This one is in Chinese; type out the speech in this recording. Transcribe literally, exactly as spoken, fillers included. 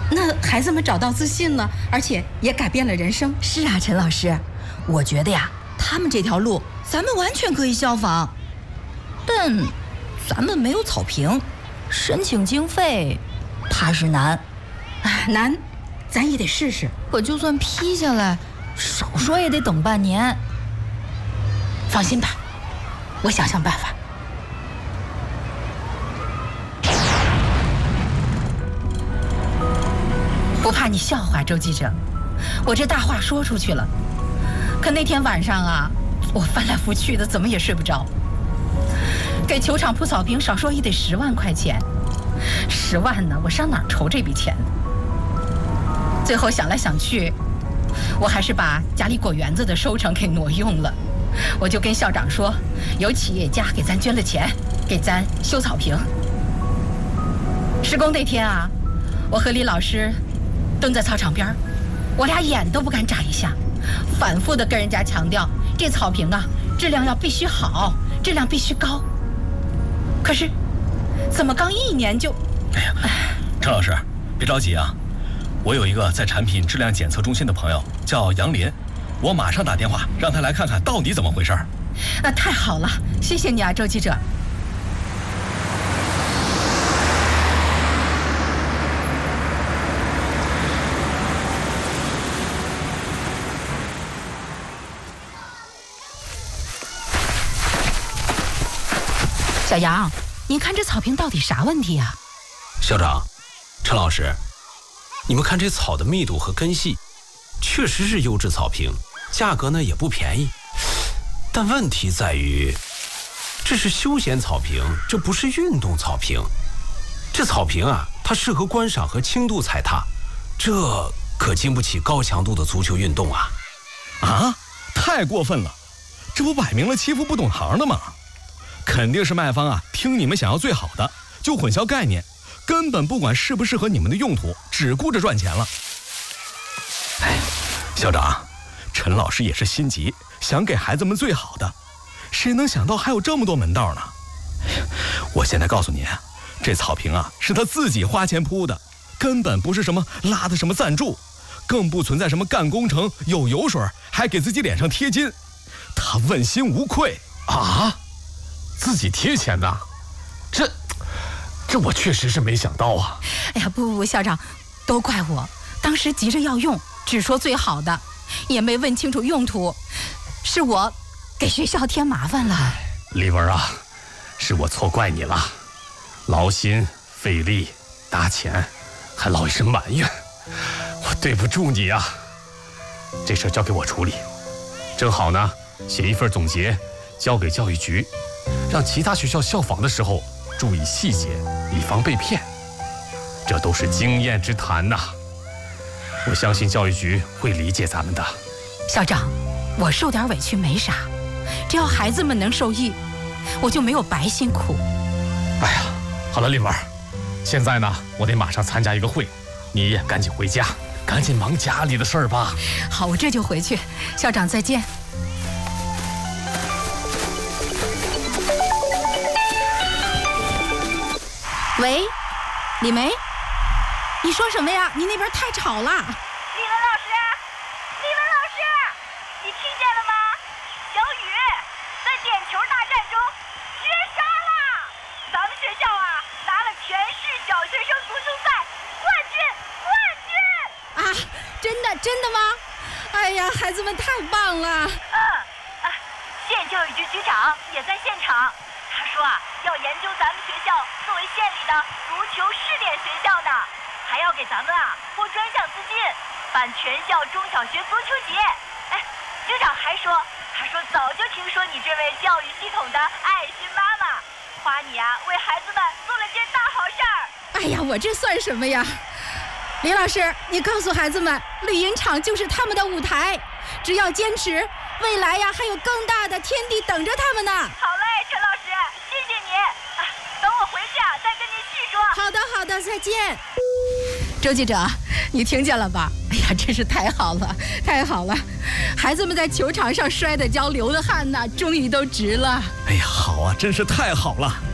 那孩子们找到自信了，而且也改变了人生。 是啊，陈老师，我觉得呀，他们这条路咱们完全可以效仿，但咱们没有草坪，申请经费怕是难。 难，咱也得试试。 可就算批下来，少说也得等半年。 放心吧，我想想办法。不怕你笑话，周记者，我这大话说出去了。可那天晚上啊，我翻来覆去的，怎么也睡不着。给球场铺草坪，少说也得十万块钱。十万呢，我上哪儿筹这笔钱？最后想来想去，我还是把家里果园子的收成给挪用了。我就跟校长说，有企业家给咱捐了钱，给咱修草坪。施工那天啊，我和李老师蹲在操场边，我俩眼都不敢眨一下，反复的跟人家强调，这草坪啊，质量要必须好，质量必须高。可是，怎么刚一年就…… 哎呀，陈老师，别着急啊，我有一个在产品质量检测中心的朋友，叫杨林，我马上打电话让他来看看到底怎么回事。 啊，太好了，谢谢你啊，周记者。小杨，您看这草坪到底啥问题啊？ 校长，陈老师，你们看这草的密度和根系，确实是优质草坪，价格呢也不便宜。但问题在于，这是休闲草坪，这不是运动草坪。这草坪啊，它适合观赏和轻度踩踏，这可经不起高强度的足球运动啊！ 啊，太过分了，这不摆明了欺负不懂行的吗？肯定是卖方啊，听你们想要最好的，就混淆概念，根本不管适不适合你们的用途，只顾着赚钱了。哎，校长，陈老师也是心急，想给孩子们最好的，谁能想到还有这么多门道呢？我现在告诉您，这草坪啊是他自己花钱铺的，根本不是什么拉的什么赞助，更不存在什么干工程有油水还给自己脸上贴金，他问心无愧啊！自己贴钱的，这这我确实是没想到啊！ 哎呀，不不不，校长，都怪我，当时急着要用，只说最好的，也没问清楚用途，是我给学校添麻烦了。 李文啊，是我错怪你了，劳心费力搭钱，还落一身埋怨，我对不住你啊！这事交给我处理，正好呢，写一份总结，交给教育局。让其他学校效仿的时候注意细节，以防被骗。这都是经验之谈呐、啊，我相信教育局会理解咱们的。 校长，我受点委屈没啥，只要孩子们能受益，我就没有白辛苦。 哎呀，好了，丽文，现在呢，我得马上参加一个会，你也赶紧回家，赶紧忙家里的事儿吧。 好，我这就回去。校长再见。喂，李梅，你说什么呀？你那边太吵了。 李文老师，李文老师，你听见了吗？小雨在点球大战中绝杀了，咱们学校啊拿了全市小学生足球赛冠军，冠军！ 啊，真的真的吗？哎呀，孩子们太棒了。 嗯，啊，县教育局局长也在现场。他说啊，要研究咱们学校作为县里的足球试点学校呢，还要给咱们啊拨专项资金，办全校中小学足球节。哎，局长还说，他说早就听说你这位教育系统的爱心妈妈，夸你啊为孩子们做了件大好事儿。 哎呀，我这算什么呀？李老师，你告诉孩子们，绿茵场就是他们的舞台，只要坚持，未来呀还有更大的天地等着他们呢。 好嘞，陈老师，谢谢你。啊，等我回去啊，再跟您细说。 好的，好的，再见。周记者，你听见了吧？哎呀，真是太好了，太好了！孩子们在球场上摔的跤、流的汗呐，终于都值了。 哎呀，好啊，真是太好了。